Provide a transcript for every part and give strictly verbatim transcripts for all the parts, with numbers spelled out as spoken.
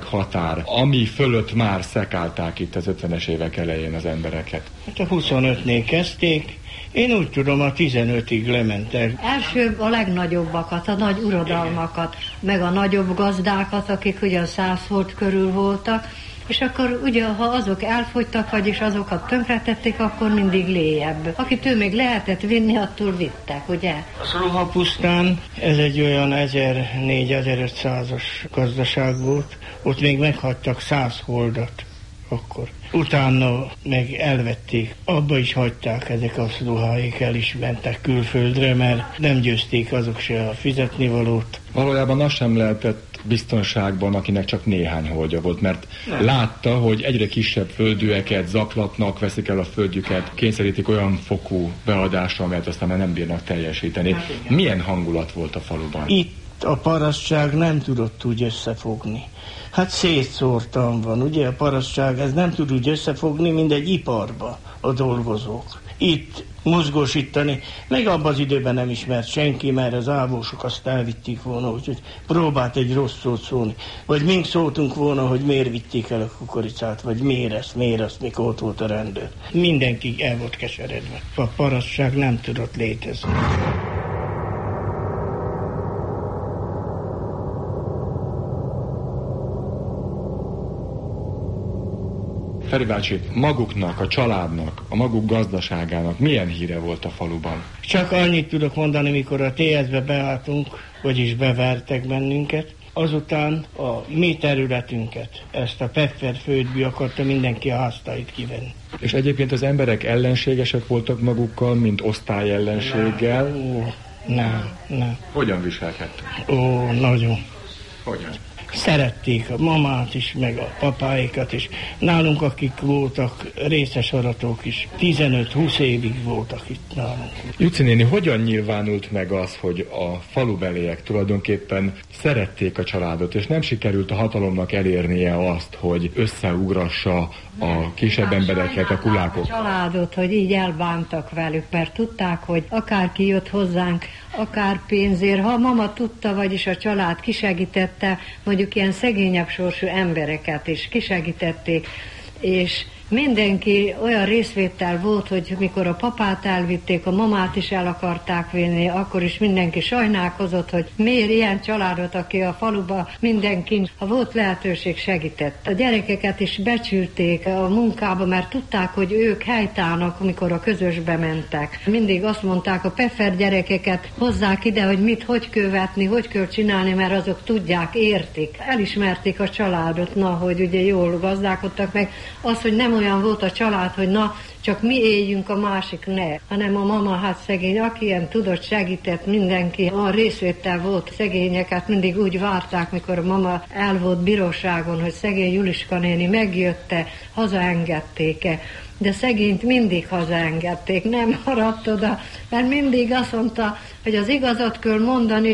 határ, ami fölött már szekálták itt az ötvenes évek elején az embereket? Hát a huszonötnél kezdték, én úgy tudom, a tizenötig lementek. Első a legnagyobbakat, a nagy uradalmakat, meg a nagyobb gazdákat, akik ugye a száz volt körül voltak, és akkor ugye, ha azok elfogytak, vagyis azokat tönkretették, akkor mindig léjebb. Akitől még lehetett vinni, attól vittek, ugye? A Szloha-pusztán ez egy olyan ezernégy-ezerötszázas gazdaság volt, ott még meghagytak száz holdat akkor. Utána meg elvették, abba is hagyták ezek a szloháik, el is mentek külföldre, mert nem győzték azok se a fizetnivalót. Valójában az sem lehetett biztonságban, akinek csak néhány holdja volt, mert nem. Látta, hogy egyre kisebb földűeket zaklatnak, veszik el a földjüket, kényszerítik olyan fokú beadásra, amelyet aztán már nem bírnak teljesíteni. Hát milyen hangulat volt a faluban? Itt a parasztság nem tudott úgy összefogni. Hát szétszórtan van, ugye a parasztság, ez nem tud úgy összefogni, mint egy iparba a dolgozók. Itt mozgósítani, meg abban az időben nem ismert senki, mert az ávósok azt elvitték volna, úgyhogy próbált egy rossz szót szólni. Vagy mink szóltunk volna, hogy miért vitték el a kukoricát, vagy miért ezt, miért azt, mikor ott volt a rendőr. Mindenki el volt keseredve. A parasztság nem tudott létezni. Feri bácsi, maguknak, a családnak, a maguk gazdaságának milyen híre volt a faluban? Csak annyit tudok mondani, mikor a té es-be beálltunk, vagyis bevertek bennünket, azután a mi területünket, ezt a Peffer földbű akarta mindenki a háztáit kivenni. És egyébként az emberek ellenségesek voltak magukkal, mint osztály ellenséggel? Ó, nem, nem. Hogyan viselkedtek? Ó, nagyon. Hogyan? Szerették a mamát is, meg a papáikat is. Nálunk, akik voltak részes aratók is, tizenöt-húsz évig voltak itt nálunk. Juci néni, hogyan nyilvánult meg az, hogy a falubeliek tulajdonképpen szerették a családot, és nem sikerült a hatalomnak elérnie azt, hogy összeugrassa a kisebb embereket, a kulákok? A családot, hogy így elbántak velük, mert tudták, hogy akárki jött hozzánk, akár pénzért, ha a mama tudta, vagyis a család kisegítette, mondjuk ilyen szegényebb sorsú embereket is kisegítették, és mindenki olyan részvétel volt, hogy mikor a papát elvitték, a mamát is el akarták vinni, akkor is mindenki sajnálkozott, hogy miért ilyen családot, aki a faluba mindenki, ha volt lehetőség, segített. A gyerekeket is becsülték a munkába, mert tudták, hogy ők helytállnak, amikor a közösbe mentek. Mindig azt mondták, a Peffer gyerekeket hozzák ide, hogy mit, hogy követni, hogy kell csinálni, mert azok tudják, értik. Elismerték a családot, na, hogy ugye jól gazdálkodtak meg. Az, hogy nem olyan volt a család, hogy na, csak mi éljünk, a másik ne, hanem a mama, hát szegény, aki ilyen tudott, segített mindenki. A részvétel volt, szegényeket mindig úgy várták, mikor a mama el volt bíróságon, hogy szegény Juliska néni megjötte, hazaengedték-e. De szegényt mindig hazaengedték, nem maradt oda, mert mindig azt mondta, hogy az igazat kell mondani.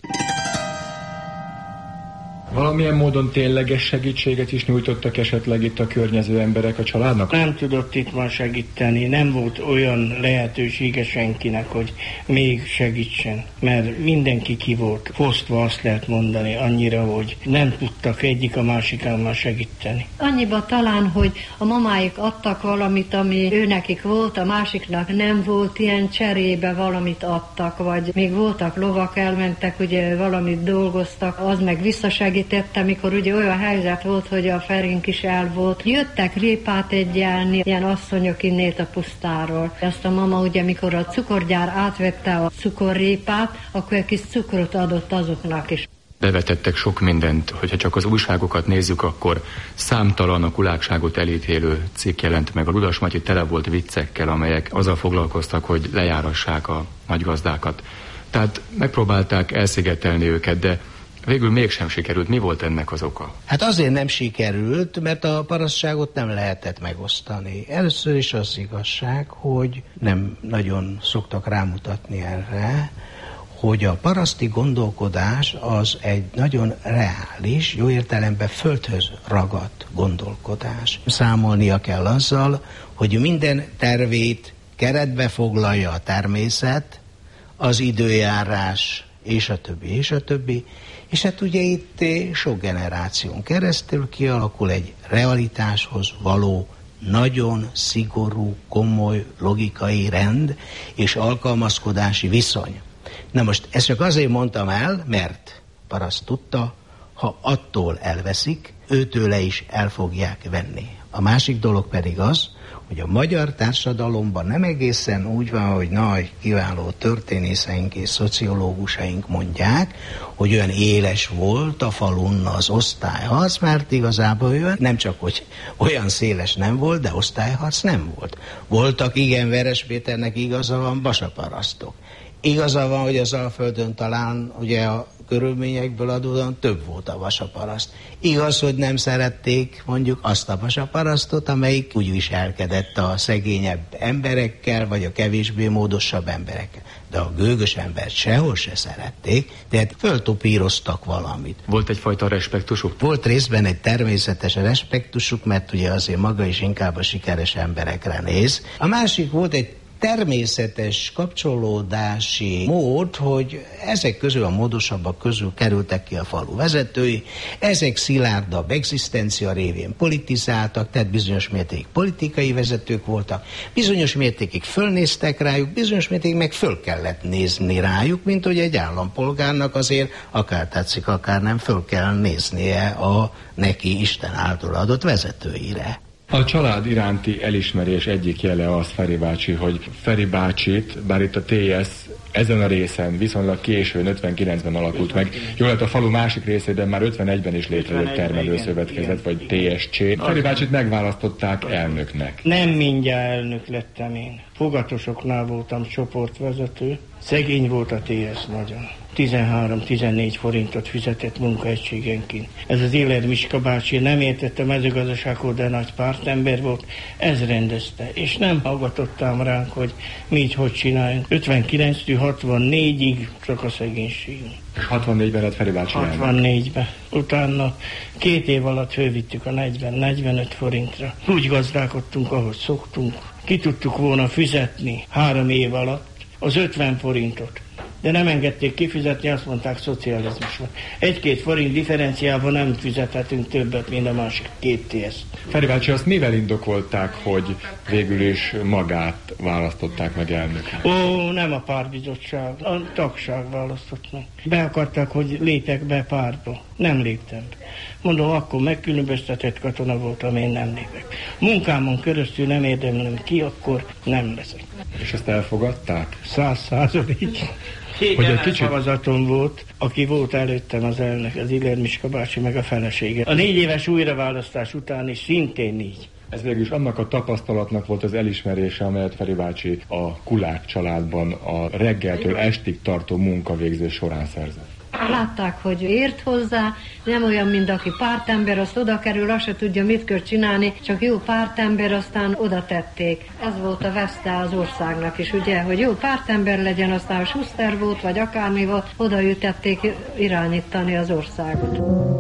Valamilyen módon tényleges segítséget is nyújtottak esetleg itt a környező emberek a családnak? Nem tudott itt már segíteni, nem volt olyan lehetősége senkinek, hogy még segítsen, mert mindenki ki volt fosztva, azt lehet mondani, annyira, hogy nem tudtak egyik a másikán már segíteni. Annyiba talán, hogy a mamáik adtak valamit, ami őnekik volt, a másiknak nem volt, ilyen cserébe valamit adtak, vagy még voltak lovak, elmentek, ugye valamit dolgoztak, az meg visszasegít. Amikor ugye olyan helyzet volt, hogy a Ferink is el volt. Jöttek répát egyelni, ilyen asszonyok innét a pusztáról. Azt a mama ugye, mikor a cukorgyár átvette a cukorrépát, akkor egy kis cukrot adott azoknak is. Bevetettek sok mindent, hogyha csak az újságokat nézzük, akkor számtalan a kulák-ságot elítélő cikk jelent meg. A Ludas Matyi tele volt viccekkel, amelyek azzal foglalkoztak, hogy lejárassák a nagygazdákat. Tehát megpróbálták elszigetelni őket, de végül mégsem sikerült. Mi volt ennek az oka? Hát azért nem sikerült, mert a parasztságot nem lehetett megosztani. Először is az igazság, hogy nem nagyon szoktak rámutatni erre, hogy a paraszti gondolkodás az egy nagyon reális, jó értelemben földhöz ragadt gondolkodás. Számolnia kell azzal, hogy minden tervét keretbe foglalja a természet, az időjárás és a többi, és a többi. És hát ugye itt sok generáción keresztül kialakul egy realitáshoz való, nagyon szigorú, komoly logikai rend és alkalmazkodási viszony. Na most ezt csak azért mondtam el, mert paraszt tudta, ha attól elveszik, őtőle is el fogják venni. A másik dolog pedig az, hogy a magyar társadalomban nem egészen úgy van, hogy nagy, kiváló történészeink és szociológusaink mondják, hogy olyan éles volt a falun az osztályharc, mert igazából olyan, nem csak, hogy olyan széles nem volt, de osztályharc nem volt. Voltak, igen, Veres Péternek igaza van, vasaparasztok. Igaza van, hogy az Alföldön talán ugye a körülményekből adódóan több volt a vasaparaszt. Igaz, hogy nem szerették mondjuk azt a vasaparasztot, amelyik úgy viselkedett a szegényebb emberekkel, vagy a kevésbé módosabb emberekkel. De a gőgös embert sehol se szerették, tehát föltopíroztak valamit. Volt egyfajta respektusuk? Volt részben egy természetes respektusuk, mert ugye azért maga is inkább a sikeres emberekre néz. A másik volt egy természetes kapcsolódási mód, hogy ezek közül a módosabbak közül kerültek ki a falu vezetői, ezek szilárdabb egzisztencia révén politizáltak, tehát bizonyos mértékig politikai vezetők voltak, bizonyos mértékig fölnéztek rájuk, bizonyos mértékig meg föl kellett nézni rájuk, mint hogy egy állampolgárnak azért akár tetszik, akár nem föl kell néznie a neki Isten által adott vezetőire. A család iránti elismerés egyik jele az, Feri bácsi, hogy Feri bácsit, bár itt a té es ezen a részen viszonylag későn, ötvenkilencben alakult meg. Jól lett a falu másik részében már ötvenegyben is létrejött termelőszövetkezet, vagy té es cé. Feri bácsit megválasztották elnöknek. Nem mindjárt elnök lettem én. Fogatosoknál voltam csoportvezető. Szegény volt a té es nagyon. tizenhárom-tizennégy forintot fizetett munkaegységenként. Ez az Éler Miska bácsi nem értette a mezőgazdaságot, de nagy pártember volt, ez rendezte. És nem hallgatottam ránk, hogy mi így hogy csináljunk. ötvenkilenctől hatvannégyig csak a szegénységünk. hatvannégyben lett Feri bácsi elnök. hatvannégyben. Utána két év alatt fölvittük a negyven-negyvenöt forintra. Úgy gazdálkodtunk, ahogy szoktunk. Ki tudtuk volna fizetni három év alatt az ötven forintot. De nem engedték kifizetni, azt mondták, szocializmus van. Egy-két forint differenciában nem fizethetünk többet, mint a másik két té es. Feri bácsi, azt mivel indokolták, hogy végül is magát választották meg elnöknek? Ó, nem a pártbizottság, a tagság választott meg. Be akarták, hogy lépek be pártba. Nem léptem. Mondom, akkor megkülönböztetett katona voltam, én nem lépek. Munkámon keresztül nem érdemlem ki, akkor nem leszek. És ezt elfogadták? Száz százalék. Két hogy egy kicsit... szavazatom volt, aki volt előttem az elnök, az Éler Miska bácsi meg a felesége. A négy éves újraválasztás után is szintén négy. Ez végül is annak a tapasztalatnak volt az elismerése, amelyet Feri bácsi a Kulák családban a reggeltől estig tartó munkavégzés során szerzett. Látták, hogy ért hozzá, nem olyan, mint aki pártember, azt oda kerül, azt se tudja, mit kell csinálni, csak jó pártember, aztán oda tették. Ez volt a veszte az országnak is, ugye, hogy jó pártember legyen, aztán a Schuster volt, vagy akármi volt, oda ütették irányítani az országot.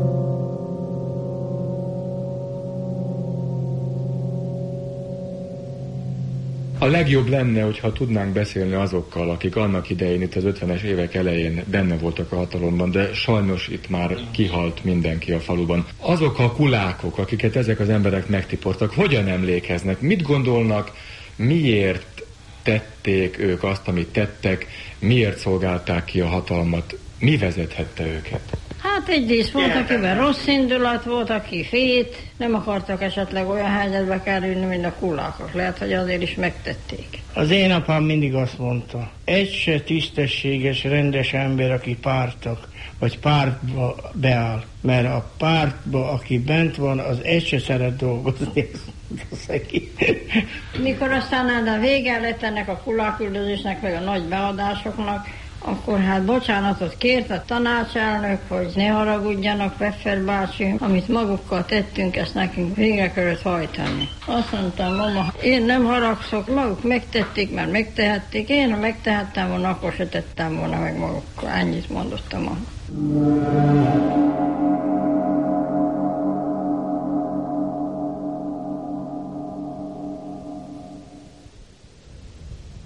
A legjobb lenne, hogyha tudnánk beszélni azokkal, akik annak idején itt az ötvenes évek elején benne voltak a hatalomban, de sajnos itt már kihalt mindenki a faluban. Azok a kulákok, akiket ezek az emberek megtiportak, hogyan emlékeznek, mit gondolnak, miért tették ők azt, amit tettek, miért szolgálták ki a hatalmat, mi vezethette őket? Hát egyrészt volt, akiben rossz indulat, volt, aki fét, nem akartak esetleg olyan helyzetbe kerülni, mint a kulákok. Lehet, hogy azért is megtették. Az én apám mindig azt mondta, egy se tisztességes, rendes ember, aki pártak, vagy pártba beáll. Mert a pártba, aki bent van, az egy se szeret dolgozni. Mikor aztán a vége lett ennek a kuláküldözésnek, meg a nagy beadásoknak, akkor hát bocsánatot kért a tanácselnök, hogy ne haragudjanak, Pfeffer bácsi, amit magukkal tettünk, ezt nekünk végre kellett hajtani. Azt mondtam, mama, én nem haragszok, maguk megtették, mert megtehették, én ha megtehettem volna, akkor se tettem volna meg magukkal. Ennyit mondottam.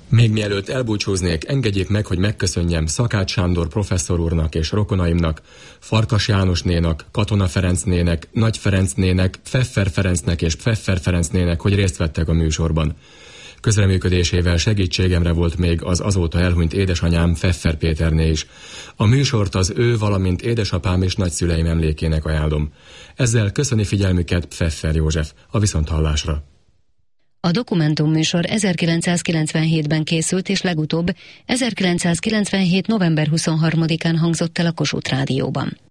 Még mielőtt elbúcsúznék, engedjék meg, hogy megköszönjem Szakács Sándor professzor úrnak és rokonaimnak, Farkas János nének, Katona Ferenc nének, Nagy Ferenc nének, Pfeffer Ferencnek és Pfeffer Ferenc nének, hogy részt vettek a műsorban. Közreműködésével segítségemre volt még az azóta elhunyt édesanyám Pfeffer Péterné is. A műsort az ő, valamint édesapám és nagyszüleim emlékének ajánlom. Ezzel köszöni figyelmüket Pfeffer József. A viszonthallásra. A dokumentumműsor ezerkilencszázkilencvenhétben készült, és legutóbb ezerkilencszázkilencvenhét. november huszonharmadikán hangzott el a Kossuth Rádióban.